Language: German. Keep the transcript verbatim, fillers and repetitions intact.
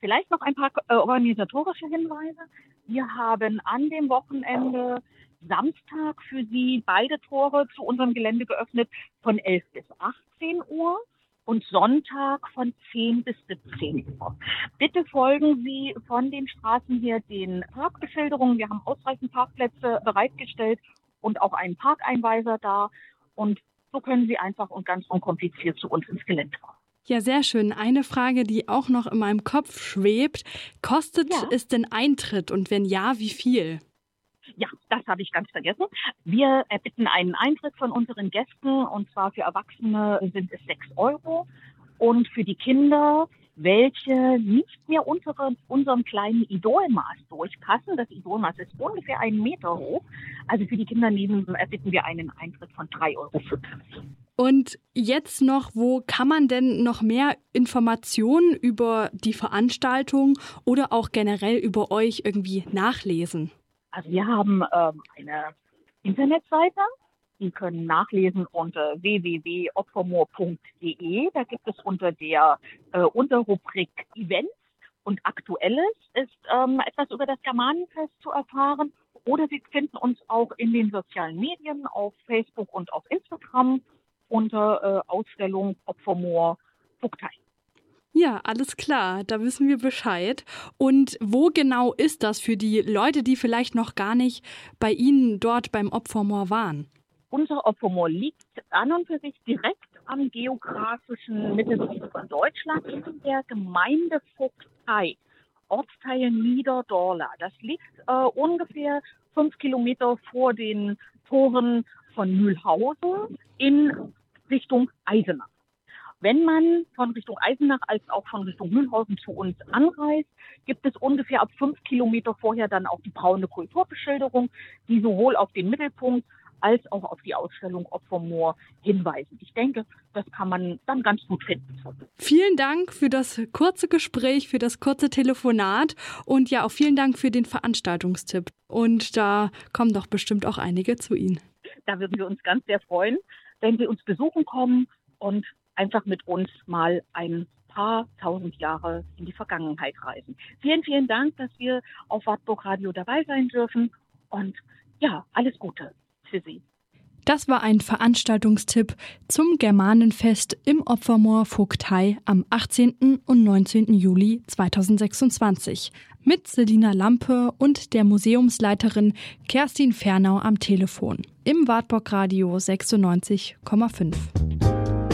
Vielleicht noch ein paar äh, organisatorische Hinweise. Wir haben an dem Wochenende Samstag für Sie beide Tore zu unserem Gelände geöffnet von elf bis achtzehn Uhr und Sonntag von zehn bis siebzehn Uhr. Bitte folgen Sie von den Straßen her den Parkbeschilderungen. Wir haben ausreichend Parkplätze bereitgestellt und auch einen Parkeinweiser da. Und so können Sie einfach und ganz unkompliziert zu uns ins Gelände kommen. Ja, sehr schön. Eine Frage, die auch noch in meinem Kopf schwebt. Kostet Ja. es denn Eintritt und wenn ja, wie viel? Ja, das habe ich ganz vergessen. Wir erbitten einen Eintritt von unseren Gästen und zwar für Erwachsene sind es sechs Euro und für die Kinder, welche nicht mehr unter unserem kleinen Idolmaß durchpassen. Das Idolmaß ist ungefähr einen Meter hoch. Also für die Kinder nehmen, erbitten wir einen Eintritt von drei Euro fünfzig. Und jetzt noch, wo kann man denn noch mehr Informationen über die Veranstaltung oder auch generell über euch irgendwie nachlesen? Also wir haben ähm, eine Internetseite, die können nachlesen unter w w w punkt opfermoor punkt d e. Da gibt es unter der äh, Unterrubrik Events und Aktuelles ist ähm, etwas über das Germanenfest zu erfahren. Oder Sie finden uns auch in den sozialen Medien auf Facebook und auf Instagram unter äh, Ausstellung Opfermoor Vogtei. Ja, alles klar, da wissen wir Bescheid. Und wo genau ist das für die Leute, die vielleicht noch gar nicht bei Ihnen dort beim Opfermoor waren? Unser Opfermoor liegt an und für sich direkt am geografischen Mittelpunkt von Deutschland in der Gemeinde Vogtei, Ortsteil Niederdorla. Das liegt äh, ungefähr fünf Kilometer vor den Toren von Mühlhausen in Richtung Eisenach. Wenn man von Richtung Eisenach als auch von Richtung Mühlhausen zu uns anreist, gibt es ungefähr ab fünf Kilometer vorher dann auch die braune Kulturbeschilderung, die sowohl auf den Mittelpunkt als auch auf die Ausstellung Opfermoor hinweisen. Ich denke, das kann man dann ganz gut finden. Vielen Dank für das kurze Gespräch, für das kurze Telefonat und ja auch vielen Dank für den Veranstaltungstipp. Und da kommen doch bestimmt auch einige zu Ihnen. Da würden wir uns ganz sehr freuen, wenn Sie uns besuchen kommen und einfach mit uns mal ein paar tausend Jahre in die Vergangenheit reisen. Vielen, vielen Dank, dass wir auf Wartburg Radio dabei sein dürfen und ja, alles Gute für Sie. Das war ein Veranstaltungstipp zum Germanenfest im Opfermoor Vogtei am achtzehnten und neunzehnten Juli zweitausendsechsundzwanzig mit Selina Lampe und der Museumsleiterin Kerstin Fernau am Telefon im Wartburg Radio sechsundneunzig Komma fünf.